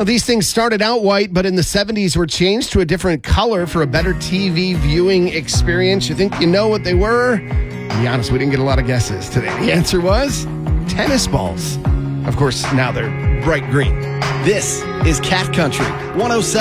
Well, these things started out white, but in the 70s were changed to a different color for a better TV viewing experience. You think you know what they were? To be honest, we didn't get a lot of guesses today. The answer was tennis balls. Of course, now they're bright green. This is Cat Country 107.